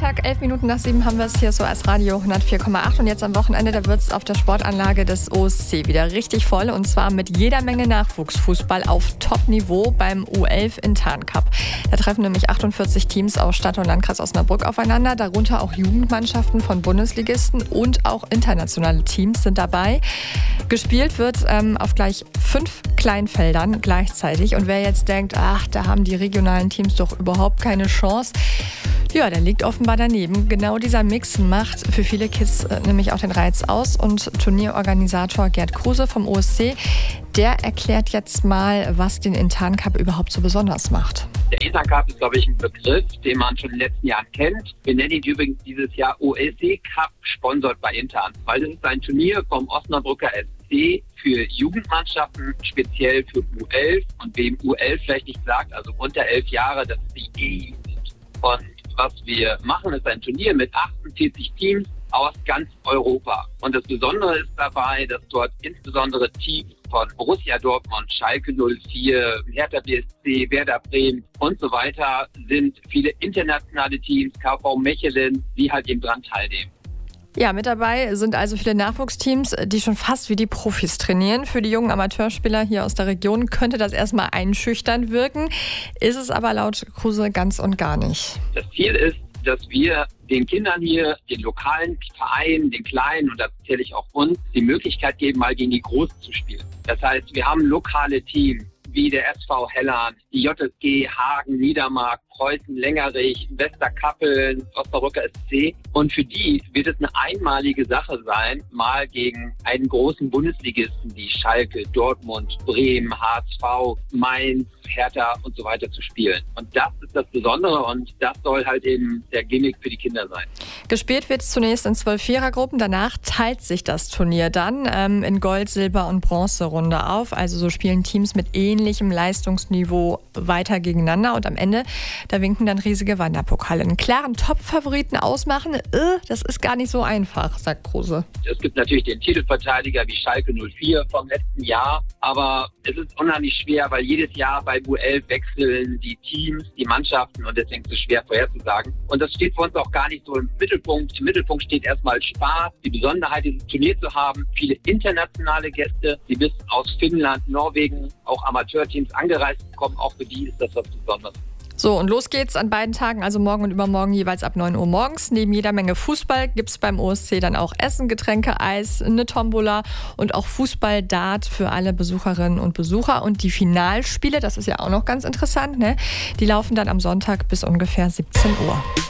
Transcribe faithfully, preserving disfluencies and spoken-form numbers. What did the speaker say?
Donnerstag, elf Minuten nach sieben haben wir es hier so als Radio hundertvier Komma acht und jetzt am Wochenende, da wird es auf der Sportanlage des O S C wieder richtig voll und zwar mit jeder Menge Nachwuchsfußball auf Top-Niveau beim U elf Intern Cup. Da treffen nämlich achtundvierzig Teams aus Stadt und Landkreis Osnabrück aufeinander, darunter auch Jugendmannschaften von Bundesligisten und auch internationale Teams sind dabei. Gespielt wird ähm, auf gleich fünf Kleinfeldern gleichzeitig und wer jetzt denkt, ach, da haben die regionalen Teams doch überhaupt keine Chance, ja, der liegt offenbar daneben. Genau dieser Mix macht für viele Kids äh, nämlich auch den Reiz aus. Und Turnierorganisator Gerd Kruse vom O S C, der erklärt jetzt mal, was den Intern Cup überhaupt so besonders macht. Der Intern Cup ist, glaube ich, ein Begriff, den man schon in den letzten Jahren kennt. Wir nennen ihn übrigens dieses Jahr O S C Cup, sponsert bei Intern. Weil das ist ein Turnier vom Osnabrücker S C für Jugendmannschaften, speziell für U elf. Und wem U elf vielleicht nicht sagt, also unter elf Jahre, das ist die E-Jugend. Und was wir machen, ist ein Turnier mit achtundvierzig Teams aus ganz Europa. Und das Besondere ist dabei, dass dort insbesondere Teams von Borussia Dortmund, Schalke null vier, Hertha B S C, Werder Bremen und so weiter sind. Viele internationale Teams, K V Mechelen, die halt eben dran teilnehmen. Ja, mit dabei sind also viele Nachwuchsteams, die schon fast wie die Profis trainieren. Für die jungen Amateurspieler hier aus der Region könnte das erstmal einschüchternd wirken, ist es aber laut Kruse ganz und gar nicht. Das Ziel ist, dass wir den Kindern hier, den lokalen Vereinen, den Kleinen, und da zähle ich auch uns, die Möglichkeit geben, mal gegen die Großen zu spielen. Das heißt, wir haben lokale Teams wie der S V Helland, die J S G Hagen, Niedermark, Preußen, Lengerich, Westerkappeln, Osnabrücker S C. Und für die wird es eine einmalige Sache sein, mal gegen einen großen Bundesligisten wie Schalke, Dortmund, Bremen, H S V, Mainz, Hertha und so weiter zu spielen. Und das ist das Besondere und das soll halt eben der Gimmick für die Kinder sein. Gespielt wird es zunächst in zwölf Vierergruppen, danach teilt sich das Turnier dann ähm, in Gold-, Silber- und Bronzerunde auf. Also so spielen Teams mit ähnlichem Leistungsniveau weiter gegeneinander und am Ende, da winken dann riesige Wanderpokale. Einen klaren Top-Favoriten ausmachen, äh, das ist gar nicht so einfach, sagt Kruse. Es gibt natürlich den Titelverteidiger wie Schalke null vier vom letzten Jahr, aber es ist unheimlich schwer, weil jedes Jahr bei U elf wechseln die Teams, die Mannschaften und deswegen ist es schwer vorherzusagen. Und das steht für uns auch gar nicht so im Mittelpunkt. Im Mittelpunkt steht erstmal Spaß, die Besonderheit, dieses Turnier zu haben, viele internationale Gäste, die bis aus Finnland, Norwegen, auch Amateurteams angereist kommen. Auch für die ist das was Besonderes. So, und los geht's an beiden Tagen, also morgen und übermorgen jeweils ab neun Uhr morgens. Neben jeder Menge Fußball gibt's beim O S C dann auch Essen, Getränke, Eis, eine Tombola und auch Fußball-Dart für alle Besucherinnen und Besucher. Und die Finalspiele, das ist ja auch noch ganz interessant, ne? Die laufen dann am Sonntag bis ungefähr siebzehn Uhr.